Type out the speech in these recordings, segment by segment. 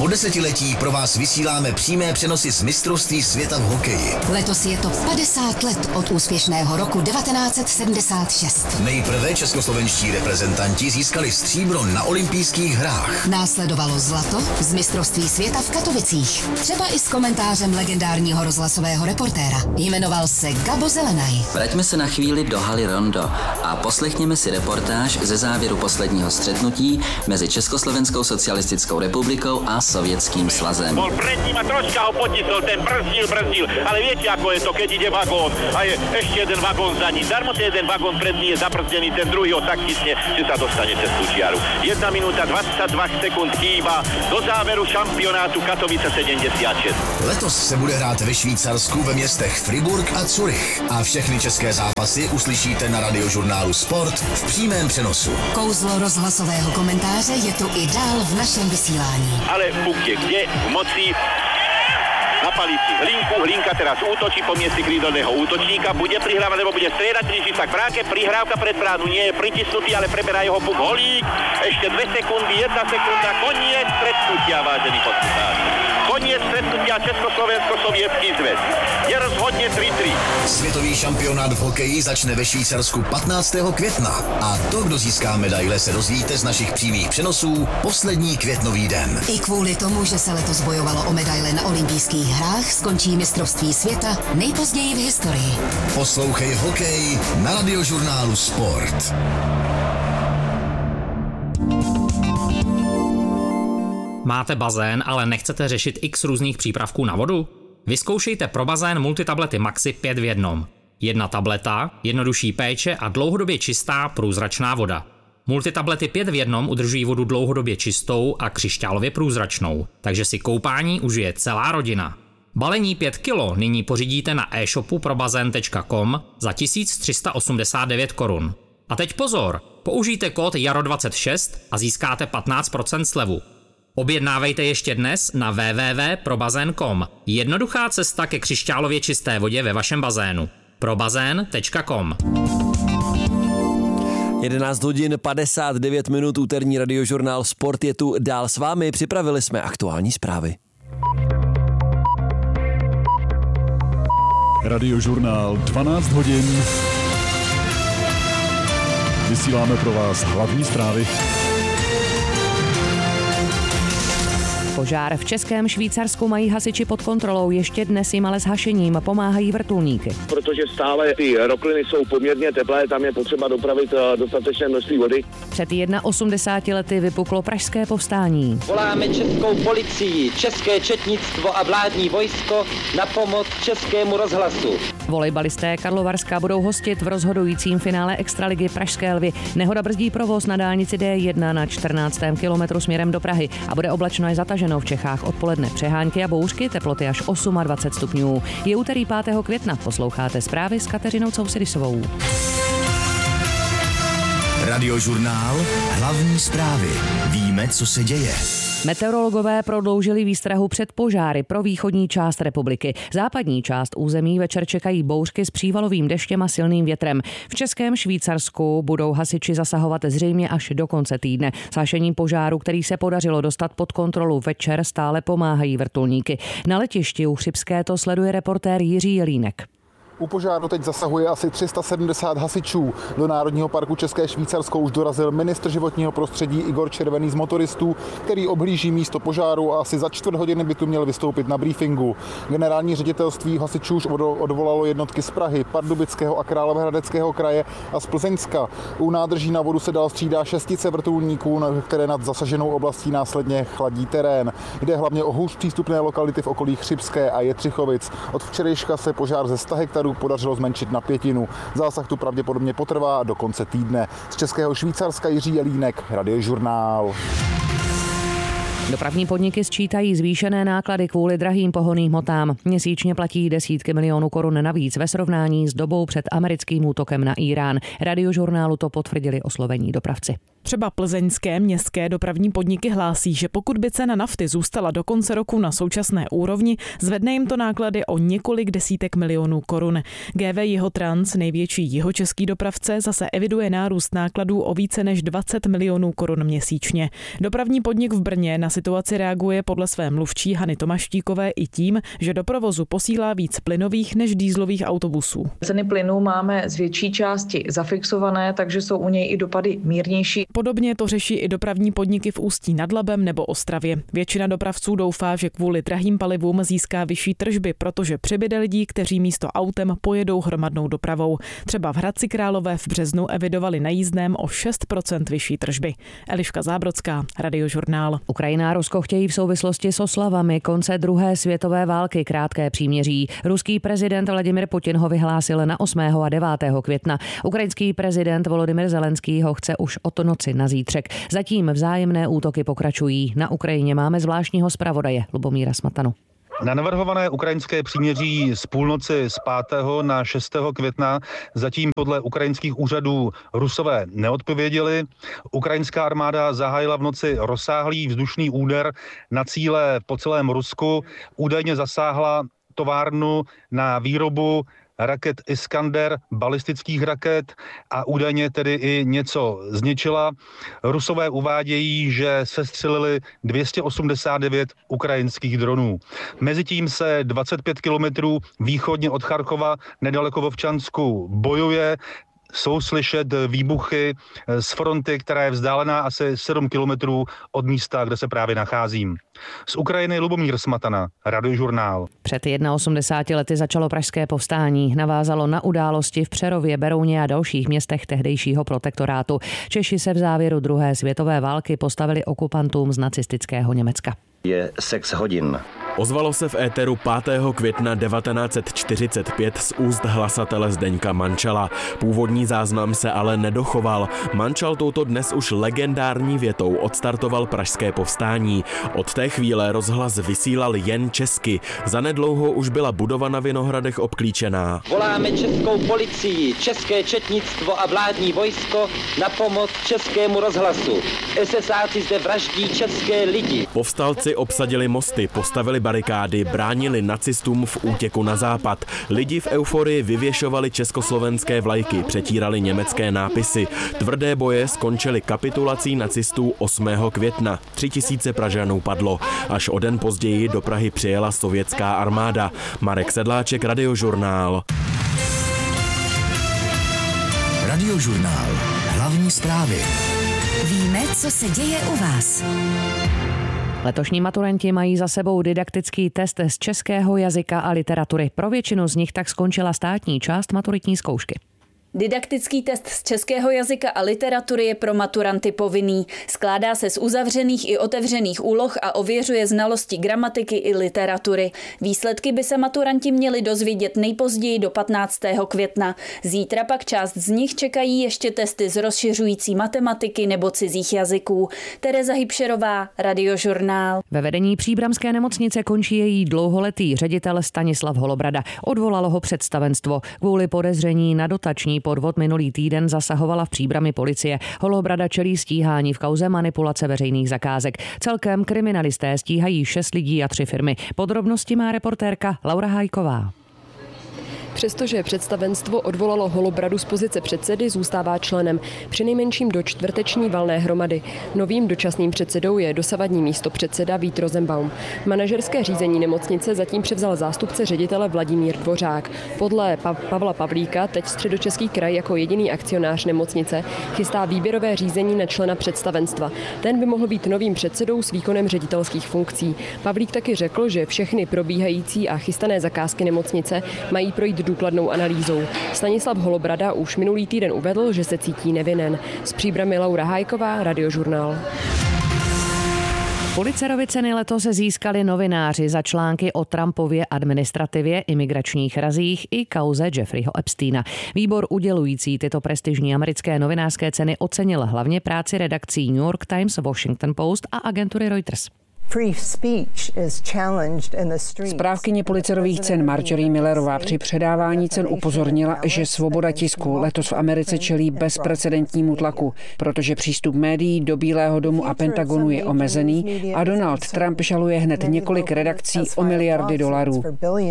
Po desetiletí pro vás vysíláme přímé přenosy z mistrovství světa v hokeji. Letos je to 50 let od úspěšného roku 1976. Nejprve českoslovenští reprezentanti získali stříbro na olympijských hrách. Následovalo zlato z mistrovství světa v Katovicích. Třeba i s komentářem legendárního rozhlasového reportéra. Jmenoval se Gabo Zelenaj. Vraťme se na chvíli do haly Rondo a poslechněme si reportáž ze závěru posledního střetnutí mezi Československou socialistickou republikou a Sovětským svazem. Bol pred ním a troška ho potisol, ten brzdil, ale viete, ako je to, keď ide vagón a je ešte jeden vagón za ním. Darmo ten jeden vagón pred ním je zabrzdený, ten druhý ho tak tisne, že sa dostane cez tú čiaru. 1 minúta 22 sekúnd chýba do záveru šampionátu Katovice 76. Letos se bude hrát ve Švýcarsku ve městech Fribourg a Zurich. A všechny české zápasy uslyšíte na radiožurnálu Sport v přímém přenosu. Kouzlo rozhlasového komentáře je tu i dál v našem vysílání. Ale puk je kde? V moci. Na palici Hlinka teraz útočí po mieste krídelného útočníka, bude prihrávať, nebo bude striedať, blíži sa k bráke, prihrávka pred bránu, nie je pritisnutý, ale preberá jeho puk Holík, ešte 2 sekundy, 1 sekunda, koniec stretnutia, vážení poslucháči. Koniec stretnutia Československo-Sovětský zväz. Je rozhodne 3-3. Světový šampionát v hokeji začne ve Švýcarsku 15. května. A to, kdo získá medaile, se dozvíte z našich přímých přenosů poslední květnový den. I kvůli tomu, že se letos bojovalo o medaile na olympijských hrách, skončí mistrovství světa nejpozději v historii. Poslouchej hokej na radiožurnálu Sport. Máte bazén, ale nechcete řešit x různých přípravků na vodu? Vyzkoušejte pro bazén multitablety Maxi 5 v 1. Jedna tableta, jednodušší péče a dlouhodobě čistá průzračná voda. Multitablety 5 v 1 udržují vodu dlouhodobě čistou a křišťálově průzračnou, takže si koupání užije celá rodina. Balení 5 kg nyní pořídíte na e-shopu probazén.com za 1389 korun. A teď pozor, použijte kód JARO26 a získáte 15% slevu. Objednávejte ještě dnes na www.probazén.com. Jednoduchá cesta ke křišťálově čisté vodě ve vašem bazénu. probazén.com. 11 hodin 59 minut, úterní radiožurnál Sport je tu dál s vámi. Připravili jsme aktuální zprávy. Radiožurnál 12 hodin. Vysíláme pro vás hlavní zprávy. Požár v Českém Švýcarsku mají hasiči pod kontrolou, ještě dnes jim ale s hašením pomáhají vrtulníky. Protože stále ty rokliny jsou poměrně teplé, tam je potřeba dopravit dostatečné množství vody. Před 81 lety vypuklo pražské povstání. Voláme českou policii, české četnictvo a vládní vojsko na pomoc Českému rozhlasu. Volejbalisté Karlovarska budou hostit v rozhodujícím finále Extraligy Pražské Lvy. Nehoda brzdí provoz na dálnici D1 na 14. kilometru směrem do Prahy a bude oblačno i zataženo v Čechách odpoledne přehánky a bouřky, teploty až 28 stupňů. Je úterý 5. května, posloucháte zprávy s Kateřinou Cousidisovou. Radiožurnál, hlavní zprávy. Víme, co se děje. Meteorologové prodloužili výstrahu před požáry pro východní část republiky. Západní část území večer čekají bouřky s přívalovým deštěm a silným větrem. V Českém Švýcarsku budou hasiči zasahovat zřejmě až do konce týdne. S hašením požáru, který se podařilo dostat pod kontrolu večer, stále pomáhají vrtulníky. Na letišti u Chřibské to sleduje reportér Jiří Jelínek. U požáru teď zasahuje asi 370 hasičů. Do Národního parku České Švýcarsko už dorazil ministr životního prostředí Igor Červený z motoristů, který obhlíží místo požáru a asi za 4 hodiny by tu měl vystoupit na briefingu. Generální ředitelství hasičů už odvolalo jednotky z Prahy, Pardubického a Královéhradeckého kraje a z Plzeňska. U nádrží na vodu se dál střídá 6 vrtulníků, které nad zasaženou oblastí následně chladí terén. Jde hlavně o hůř přístupné lokality v okolí Chřibské a Jetřichovic. Od včerejška se požár ze 100 hektarů podařilo zmenšit na 1/5. Zásah tu pravděpodobně potrvá do konce týdne. Z Českého Švýcarska Jiří Jelínek, Radiožurnál. Dopravní podniky sčítají zvýšené náklady kvůli drahým pohonným hmotám. Měsíčně platí desítky milionů korun navíc ve srovnání s dobou před americkým útokem na Irán. Radiožurnálu to potvrdili oslovení dopravci. Třeba plzeňské městské dopravní podniky hlásí, že pokud by cena nafty zůstala do konce roku na současné úrovni, zvedne jim to náklady o několik desítek milionů korun. GV Jihotrans, největší jihočeský dopravce, zase eviduje nárůst nákladů o více než 20 milionů korun měsíčně. Dopravní podnik v Brně na situaci reaguje podle své mluvčí Hany Tomaštíkové i tím, že do provozu posílá víc plynových než dieselových autobusů. Ceny plynů máme z větší části zafixované, takže jsou u něj i dopady mírnější. Podobně to řeší i dopravní podniky v Ústí nad Labem nebo Ostravě. Většina dopravců doufá, že kvůli drahým palivům získá vyšší tržby, protože přibyde lidí, kteří místo autem pojedou hromadnou dopravou. Třeba v Hradci Králové v březnu evidovali na jízdném o 6% vyšší tržby. Eliška Zábrodská, Radiožurnál. Ukrajina a Rusko chtějí v souvislosti s oslavami konce druhé světové války krátké příměří. Ruský prezident Vladimir Putin ho vyhlásil na 8. a 9. května. Ukrajinský prezident Volodymyr Zelenský ho chce už od noci na zítřek. Zatím vzájemné útoky pokračují. Na Ukrajině máme zvláštního zpravodaje Lubomíra Smatanu. Na navrhované ukrajinské příměří z půlnoci z 5. na 6. května zatím podle ukrajinských úřadů Rusové neodpověděli. Ukrajinská armáda zahájila v noci rozsáhlý vzdušný úder na cíle po celém Rusku. Údajně zasáhla továrnu na výrobu raket Iskander, balistických raket a údajně tedy i něco zničila. Rusové uvádějí, že sestřelili 289 ukrajinských dronů. Mezitím se 25 kilometrů východně od Charkova, nedaleko Vovčansku, bojuje. Jsou slyšet výbuchy z fronty, která je vzdálená asi 7 kilometrů od místa, kde se právě nacházím. Z Ukrajiny Lubomír Smatana, Radiožurnál. Před 81 lety začalo pražské povstání. Navázalo na události v Přerově, Berouně a dalších městech tehdejšího protektorátu. Češi se v závěru druhé světové války postavili okupantům z nacistického Německa. Je 6 hodin. Ozvalo se v éteru 5. května 1945 z úst hlasatele Zdeňka Mančala. Původní záznam se ale nedochoval. Mančal touto dnes už legendární větou odstartoval pražské povstání. Od té chvíle rozhlas vysílal jen česky. Zanedlouho už byla budova na Vinohradech obklíčená. Voláme českou policii, české četnictvo a vládní vojsko na pomoc českému rozhlasu. SSáci zde vraždí české lidi. Povstalci obsadili mosty, postavili barikády, bránili nacistům v útěku na západ. Lidi v euforii vyvěšovali československé vlajky, přetírali německé nápisy. Tvrdé boje skončily kapitulací nacistů 8. května. 3000 Pražanů padlo. Až o den později do Prahy přijela sovětská armáda. Marek Sedláček, Radiožurnál. Radiožurnál. Hlavní zprávy. Víme, co se děje u vás. Letošní maturanti mají za sebou didaktický test z českého jazyka a literatury. Pro většinu z nich tak skončila státní část maturitní zkoušky. Didaktický test z českého jazyka a literatury je pro maturanty povinný. Skládá se z uzavřených i otevřených úloh a ověřuje znalosti gramatiky i literatury. Výsledky by se maturanti měli dozvědět nejpozději do 15. května. Zítra pak část z nich čekají ještě testy z rozšiřující matematiky nebo cizích jazyků. Tereza Hybšerová, Radiožurnál. Ve vedení příbramské nemocnice končí její dlouholetý ředitel Stanislav Holobrada. Odvolalo ho představenstvo. Kvůli podezření na dotační podvod minulý týden zasahovala v Příbrami policie. Holobrada čelí stíhání v kauze manipulace veřejných zakázek. Celkem kriminalisté stíhají 6 lidí a 3 firmy. Podrobnosti má reportérka Laura Hájková. Přestože představenstvo odvolalo Holobradu z pozice předsedy, zůstává členem, přinejmenším do čtvrteční valné hromady. Novým dočasným předsedou je dosavadní místopředseda Vít Rosenbaum. Manažerské řízení nemocnice zatím převzal zástupce ředitele Vladimír Dvořák. Podle Pavla Pavlíka teď Středočeský kraj jako jediný akcionář nemocnice chystá výběrové řízení na člena představenstva. Ten by mohl být novým předsedou s výkonem ředitelských funkcí. Pavlík taky řekl, že všechny probíhající a chystané zakázky nemocnice mají projít důkladnou analýzou. Stanislav Holobrada už minulý týden uvedl, že se cítí nevinen. Z Příbramy Laura Hájková, Radiožurnál. Pulitzerovy ceny letos získali novináři za články o Trumpově administrativě, imigračních razích i kauze Jeffreyho Epsteina. Výbor udělující tyto prestižní americké novinářské ceny ocenil hlavně práci redakcí New York Times, Washington Post a agentury Reuters. Správkyně Pulitzerových cen Marjorie Millerová při předávání cen upozornila, že svoboda tisku letos v Americe čelí bezprecedentnímu tlaku, protože přístup médií do Bílého domu a Pentagonu je omezený a Donald Trump žaluje hned několik redakcí o miliardy dolarů.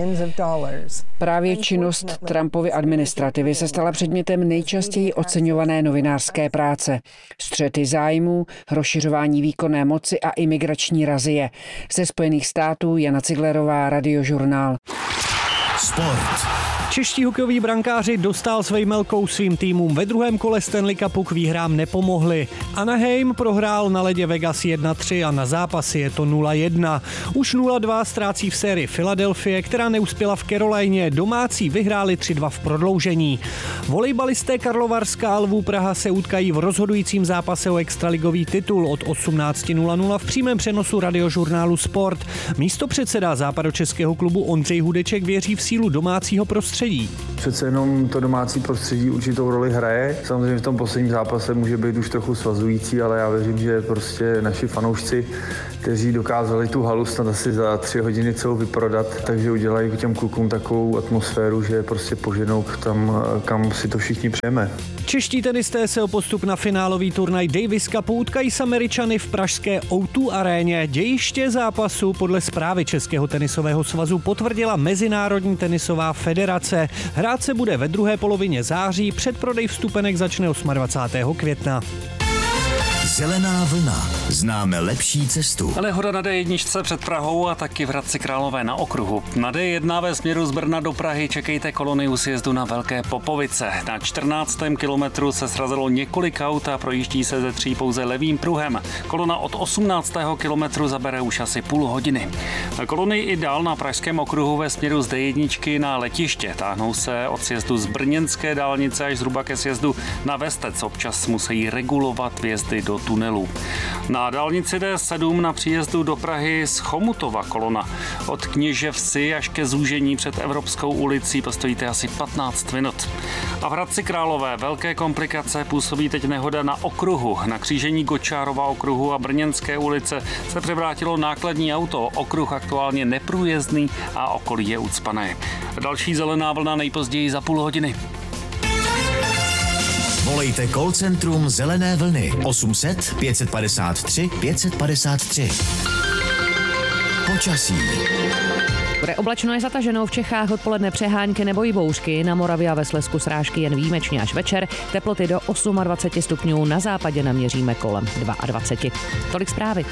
Právě činnost Trumpovy administrativy se stala předmětem nejčastěji oceňované novinářské práce. Střety zájmů, rozšiřování výkonné moci a imigrační razie. Ze Spojených států Jana Ciglerová, Radiožurnál. Sport. Čeští hokejoví brankáři Dostál s Vejmelkou svým týmům ve druhém kole Stanley Cupu k výhrám nepomohli. Anaheim prohrál na ledě Vegas 1-3 a na zápasy je to 0-1. Už 0-2 ztrácí v sérii Philadelphie, která neuspěla v Carolině. Domácí vyhráli 3-2 v prodloužení. Volejbalisté Karlovarská a Lvů Praha se utkají v rozhodujícím zápase o extraligový titul od 18:00 v přímém přenosu Radiožurnálu Sport. Místopředseda západočeského klubu Ondřej Hudeček věří v sílu domácího prostředí. Přece jenom to domácí prostředí určitou roli hraje. Samozřejmě v tom posledním zápase může být už trochu svazující, ale já věřím, že prostě naši fanoušci, kteří dokázali tu halu snad asi za 3 hodiny celou vyprodat, takže udělají těm klukům takovou atmosféru, že prostě poženou tam, kam si to všichni přejeme. Čeští tenisté se o postup na finálový turnaj Davis Cupu utkají s Američany v pražské O2 aréně. Dějiště zápasu podle zprávy Českého tenisového svazu potvrdila Mezinárodní tenisová federace. Hrát se bude ve druhé polovině září, předprodej vstupenek začne 28. května. Zelená vlna. Známe lepší cestu. Nehoda na D1 před Prahou a taky v Hradci Králové na okruhu. Na D1 ve směru z Brna do Prahy čekejte kolony u sjezdu na Velké Popovice. Na 14. kilometru se srazilo několik aut a projíždí se ze 3 pouze levým pruhem. Kolona od 18. kilometru zabere už asi půl hodiny. Kolony i dál na pražském okruhu ve směru z D1 na letiště. Táhnou se od sjezdu z brněnské dálnice až zhruba ke sjezdu na Vestec. Občas musí regulovat vjezdy do tunelu. Na dálnici D7 na příjezdu do Prahy z Chomutova kolona. Od Kněževsi až ke zúžení před Evropskou ulicí postojíte asi 15 minut. A v Hradci Králové velké komplikace působí teď nehoda na okruhu. Na křížení Gočárova okruhu a Brněnské ulice se převrátilo nákladní auto. Okruh aktuálně neprůjezdný a okolí je ucpané. Další zelená vlna nejpozději za půl hodiny. Volejte call centrum Zelené vlny 800 553 553. Počasí. Bude oblačno až zataženou, v Čechách odpoledne přehánky nebo i bouřky, na Moravě a ve Slezsku srážky jen výjimečně až večer, teploty do 28 stupňů, na západě naměříme kolem 22. Tolik zprávy.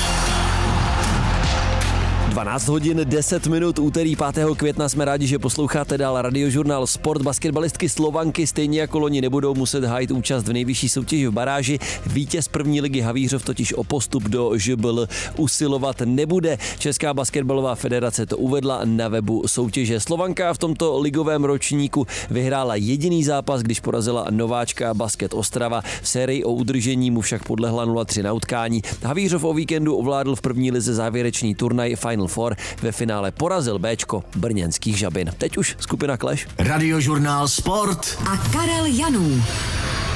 12 hodin 10 minut, úterý 5. května, jsme rádi, že posloucháte dál Radiožurnál Sport. Basketbalistky Slovanky stejně jako loni nebudou muset hájit účast v nejvyšší soutěži v baráži. Vítěz první ligy Havířov totiž o postup do ŽBL usilovat nebude. Česká basketbalová federace to uvedla na webu soutěže. Slovanka v tomto ligovém ročníku vyhrála jediný zápas, když porazila nováčka Basket Ostrava. V sérii o udržení mu však podlehla 0-3 na utkání. Havířov o víkendu ovládl v první lize závěrečný turnaj Final Four, ve finále porazil Béčko brněnských Žabin. Teď už skupina Clash. Radiožurnál Sport a Karel Janů.